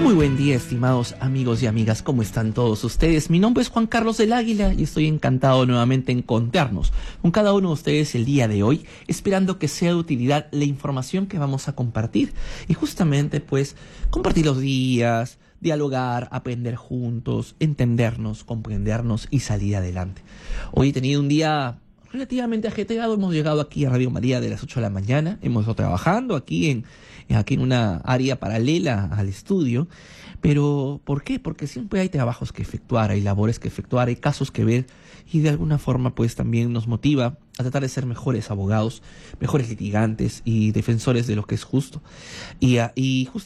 Muy buen día, estimados amigos y amigas, ¿cómo están todos ustedes? Mi nombre es Juan Carlos del Águila y estoy encantado nuevamente en encontrarnos con cada uno de ustedes el día de hoy, esperando que sea de utilidad la información que vamos a compartir y justamente pues compartir los días, dialogar, aprender juntos, entendernos, comprendernos y salir adelante. Hoy he tenido un día relativamente ajetreado. Hemos llegado aquí a Radio María de las 8 de la mañana, hemos estado trabajando aquí en una área paralela al estudio. Pero ¿por qué? Porque siempre hay trabajos que efectuar, hay labores que efectuar, hay casos que ver, y de alguna forma pues también nos motiva a tratar de ser mejores abogados, mejores litigantes y defensores de lo que es justo. Y